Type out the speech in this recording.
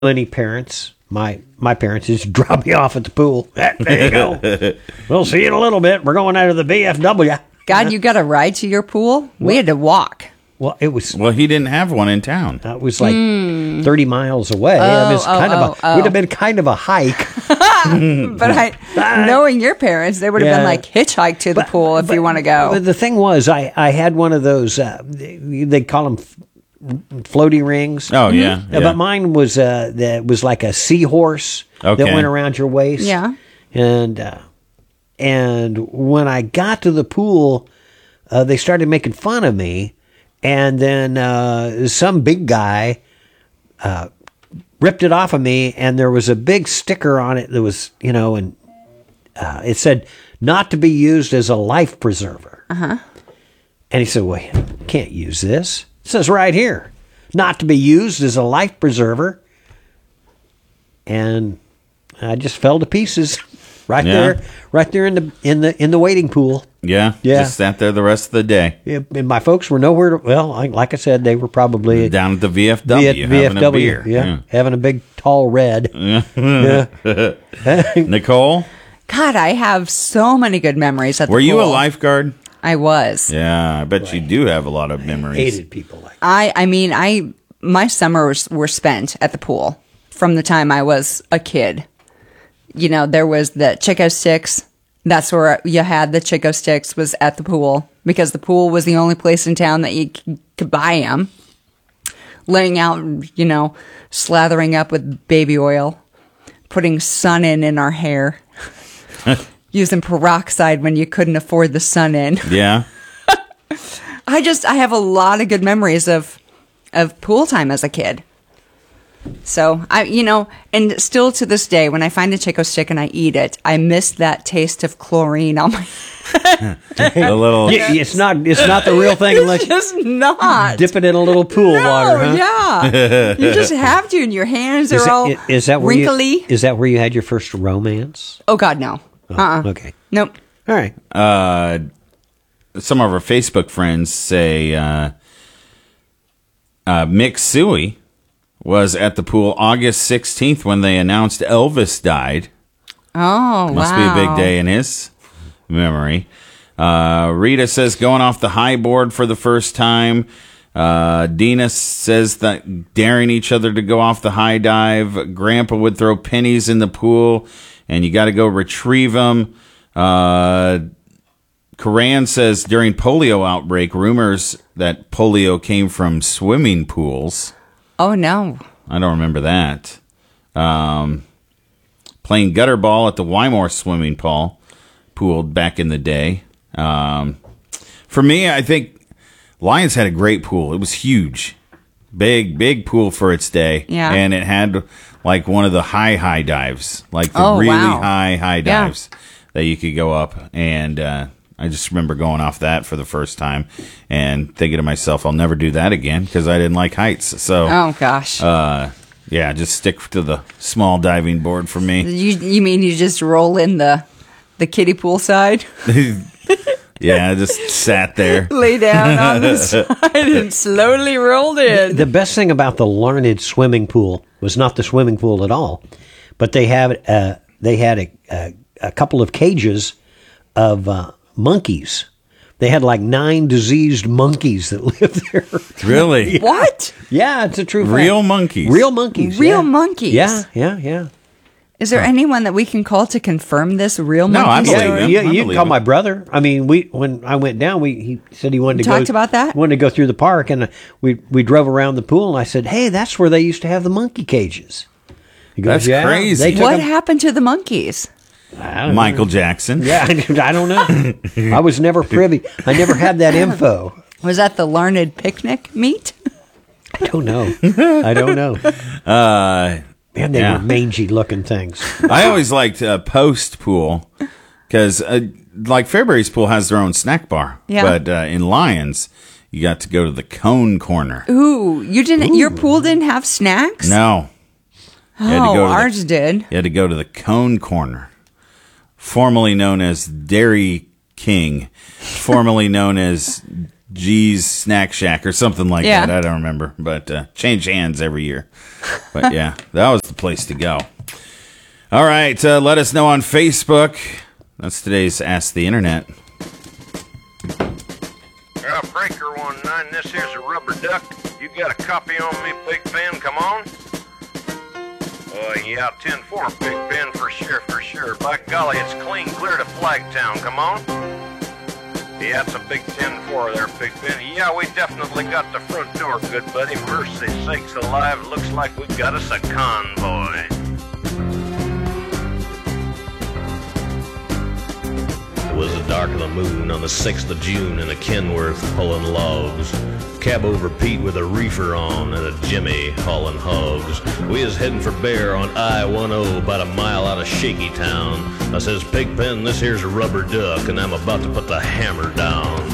any parents. My parents just drop me off at the pool. There you go. We'll see you in a little bit. We're going out of the VFW. God, you got a ride to your pool? We had to walk. Well, it was. Well, he didn't have one in town. It was like 30 miles away. It was would have been kind of a hike. But knowing your parents, they would have been like hitchhike to the pool if you want to go. The thing was, I had one of those. They call them floaty rings. Oh yeah, But mine was that was like a seahorse that went around your waist. Yeah, and when I got to the pool, they started making fun of me. And then some big guy ripped it off of me, and there was a big sticker on it that was, and it said, not to be used as a life preserver. Uh-huh. And he said, well, you can't use this. It says right here, not to be used as a life preserver. And I just fell to pieces right there in the wading pool. Yeah, just sat there the rest of the day. Yeah, and my folks were nowhere to, like I said, they were probably down at the VFW having a beer. Having a big tall red. Nicole? God, I have so many good memories at the pool. Were you a lifeguard? I was. Yeah, I bet you do have a lot of memories. Hated people like that. My summers were spent at the pool from the time I was a kid. There was the Chico Sticks. That's where you had the Chico Sticks, was at the pool, because the pool was the only place in town that you could buy them. Laying out, slathering up with baby oil, putting sun in our hair, using peroxide when you couldn't afford the sun in. Yeah. I have a lot of good memories of pool time as a kid. So and still to this day, when I find a Chico Stick and I eat it, I miss that taste of chlorine on my. A little. It's not the real thing unless it's just not. Dip it in a little pool water. Huh? Yeah, you just have to, and your hands are all wrinkly. Is that where you had your first romance? Oh God, no. Okay. Nope. All right. Some of our Facebook friends say Mick Suey was at the pool August 16th when they announced Elvis died. Oh, Must be a big day in his memory. Rita says going off the high board for the first time. Dina says that daring each other to go off the high dive. Grandpa would throw pennies in the pool, and you got to go retrieve them. Karan says during polio outbreak, rumors that polio came from swimming pools. Oh, no. I don't remember that. Playing gutter ball at the Wymore swimming pool back in the day. For me, I think Lions had a great pool. It was huge. Big pool for its day. Yeah. And it had like one of the high dives. Like the really high dives that you could go up. And I just remember going off that for the first time and thinking to myself, I'll never do that again because I didn't like heights. So, oh gosh, just stick to the small diving board for me. You mean you just roll in the kiddie pool side? Yeah, I just sat there, lay down on the side, and slowly rolled in. The best thing about the Larned swimming pool was not the swimming pool at all, but they had a couple of cages of monkeys. They had like 9 diseased monkeys that lived there. Really? Yeah. What? Yeah, it's a true fact. Real monkeys. Real monkeys. Real monkeys. Yeah. Is there anyone that we can call to confirm this real monkey I believe story? him. Yeah, you can call my brother. I mean, when I went down, he said he wanted to talked about that. Wanted to go through the park, and we drove around the pool, and I said, "Hey, that's where they used to have the monkey cages." He goes, That's crazy. They what happened to the monkeys? Michael Jackson. Yeah, I don't know. I was never privy. I never had that info. Was that the Larned picnic meet? I don't know. Man, they were mangy looking things. I always liked Post Pool because, like Fairbury's Pool has their own snack bar. Yeah. But in Lions, you got to go to the Cone Corner. Ooh, you didn't. Your pool didn't have snacks? No. Ours did. You had to go to the Cone Corner, formerly known as Dairy King, formerly known as G's Snack Shack or something like Yeah. that. I don't remember, but change hands every year. But yeah, that was the place to go. All right, let us know on Facebook. That's today's Ask the Internet. Breaker 19, this here's a rubber duck. You got a copy on me, Big Ben? Come on. Yeah, 10-4, Big Ben, for sure. By golly, it's clean clear to Flagtown. Come on. Yeah, it's a big 10-4 there, Big Ben. Yeah, we definitely got the front door, good buddy. Mercy sakes alive, looks like we got us a convoy. It was the dark of the moon on the 6th of June in a Kenworth pulling logs. Cab over Pete with a reefer on and a Jimmy hauling hogs. We is heading for Bear on I-10 about a mile out of Shaky Town. I says, Pigpen, this here's a rubber duck and I'm about to put the hammer down.